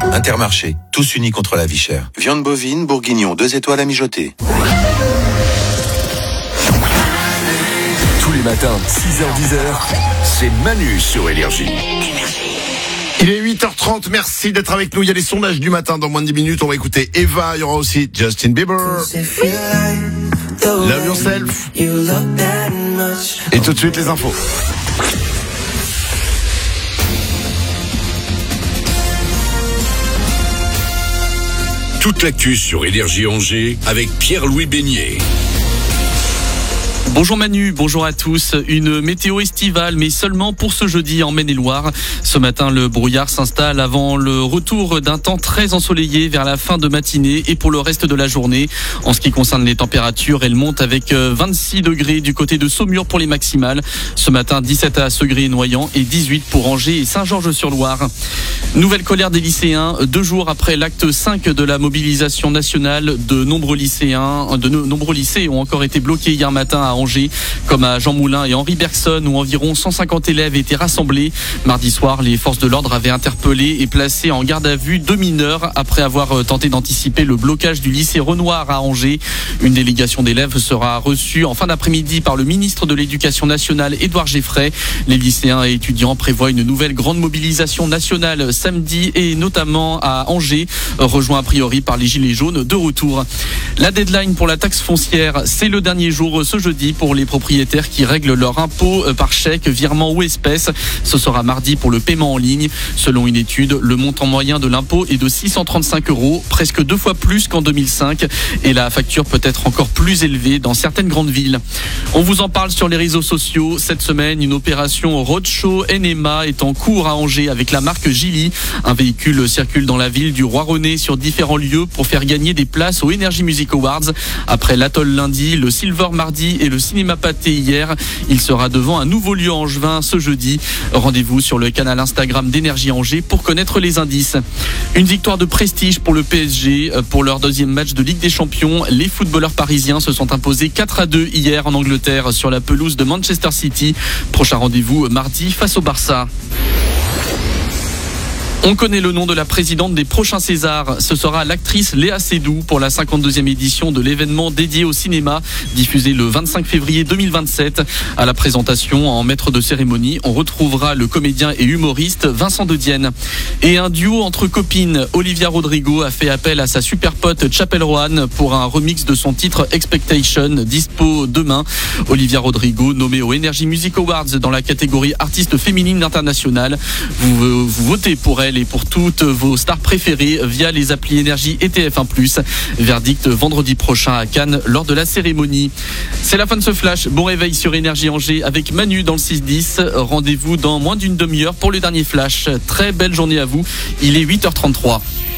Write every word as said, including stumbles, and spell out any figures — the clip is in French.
Intermarché, tous unis contre la vie chère. Viande bovine, bourguignon, deux étoiles à mijoter. Tous les matins, six heures dix, c'est Manu sur Énergie. Il est huit heures trente, merci d'être avec nous. Il y a les sondages du matin dans moins de dix minutes. On va écouter Eva, il y aura aussi Justin Bieber. Love Yourself. Et tout de suite les infos. Toute l'actu sur Énergie Angers avec Pierre-Louis Beignet. Bonjour Manu, bonjour à tous. Une météo estivale, mais seulement pour ce jeudi en Maine-et-Loire. Ce matin, le brouillard s'installe avant le retour d'un temps très ensoleillé vers la fin de matinée et pour le reste de la journée. En ce qui concerne les températures, elles montent avec vingt-six degrés du côté de Saumur pour les maximales. Ce matin, dix-sept à Segré-Noyant et dix-huit pour Angers et Saint-Georges-sur-Loire. Nouvelle colère des lycéens. Deux jours après l'acte cinq de la mobilisation nationale, de nombreux lycéens, de nombreux lycées ont encore été bloqués hier matin à Angers, comme à Jean Moulin et Henri Bergson, où environ cent cinquante élèves étaient rassemblés. Mardi soir, les forces de l'ordre avaient interpellé et placé en garde à vue deux mineurs après avoir tenté d'anticiper le blocage du lycée Renoir à Angers. Une délégation d'élèves sera reçue en fin d'après-midi par le ministre de l'Éducation nationale, Édouard Geffray. Les lycéens et étudiants prévoient une nouvelle grande mobilisation nationale samedi et notamment à Angers, rejoint a priori par les Gilets jaunes de retour. La deadline pour la taxe foncière, c'est le dernier jour ce jeudi pour les propriétaires qui règlent leur impôt par chèque, virement ou espèce. Ce sera mardi pour le paiement en ligne. Selon une étude, le montant moyen de l'impôt est de six cent trente-cinq euros, presque deux fois plus qu'en deux mille cinq. Et la facture peut être encore plus élevée dans certaines grandes villes. On vous en parle sur les réseaux sociaux. Cette semaine, une opération Roadshow N M A est en cours à Angers avec la marque Gilly. Un véhicule circule dans la ville du Roi-René sur différents lieux pour faire gagner des places aux Energy Music Awards. Après l'Atoll lundi, le Silver mardi et le Cinéma Pâté hier, il sera devant un nouveau lieu angevin ce jeudi. Rendez-vous sur le canal Instagram d'Énergie Angers pour connaître les indices. Une victoire de prestige pour le P S G. Pour leur deuxième match de Ligue des Champions, les footballeurs parisiens se sont imposés quatre à deux hier en Angleterre sur la pelouse de Manchester City. Prochain rendez-vous mardi face au Barça. On connaît le nom de la présidente des prochains Césars. Ce sera l'actrice Léa Seydoux pour la cinquante-deuxième édition de l'événement dédié au cinéma, diffusé le vingt-cinq février deux mille vingt-sept. À la présentation, en maître de cérémonie, on retrouvera le comédien et humoriste Vincent De Dienne. Et un duo entre copines. Olivia Rodrigo a fait appel à sa super pote Chapelle Roanne pour un remix de son titre Expectation, dispo demain. Olivia Rodrigo, nommée aux Energy Music Awards dans la catégorie artiste féminine internationale. Vous, vous votez pour elle et pour toutes vos stars préférées via les applis Énergie et T F un plus. Verdict vendredi prochain à Cannes lors de la cérémonie. C'est la fin de ce flash. Bon réveil sur Énergie Angers avec Manu dans le six dix. Rendez-vous dans moins d'une demi-heure pour le dernier flash. Très belle journée à vous. Il est huit heures trente-trois.